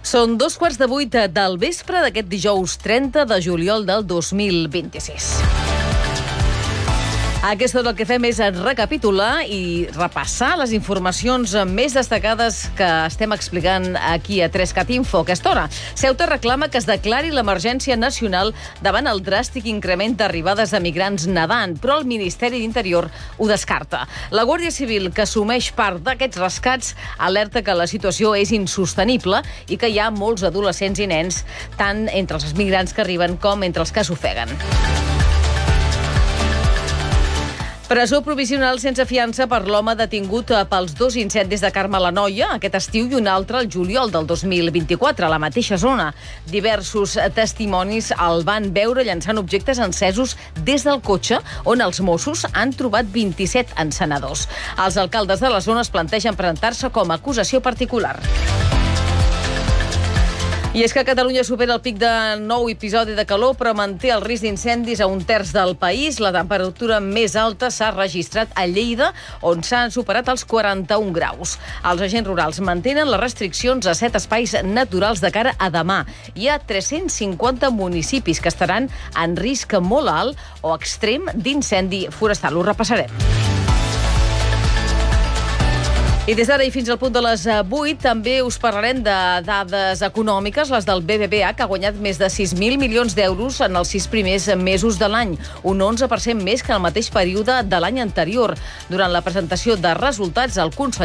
Són 2:15 del vespre d'aquest dijous 30 de juliol del 2026. Aquest tot el que fem és recapitular i repassar les informacions més destacades que estem explicant aquí a 3cat Info a aquesta hora. Ceuta reclama que es declari l'emergència nacional davant el dràstic increment d'arribades de migrants nedant, però el Ministeri d'Interior ho descarta. La Guàrdia Civil, que assumeix part d'aquests rescats, alerta que la situació és insostenible i que hi ha molts adolescents i nens, tant entre els migrants que arriben com entre els que s'ofeguen. Presó provisional sense fiança per l'home detingut pels 2 incendis de Carme l'Anoia aquest estiu i un altre el juliol del 2024 a la mateixa zona. Diversos testimonis el van veure llançant objectes encesos des del cotxe, on els Mossos han trobat 27 encenedors. Els alcaldes de la zona es plantegen presentar-se com a acusació particular. I és que Catalunya supera el pic de nou episodi de calor, però manté el risc d'incendis a 1/3 del país. La temperatura més alta s'ha registrat a Lleida, on s'han superat els 41 graus. Els agents rurals mantenen les restriccions a 7 espais naturals de cara a demà. Hi ha 350 municipis que estaran en risc molt alt o extrem d'incendi forestal. Ho repassarem. I des d'ara i fins al punt de les 8 també us parlarem de dades econòmiques, les del BBVA, que ha guanyat més de 6.000 milions d'euros en els 6 primers mesos de l'any, un 11% més que el mateix període de l'any anterior. Durant la presentació de resultats, el conseller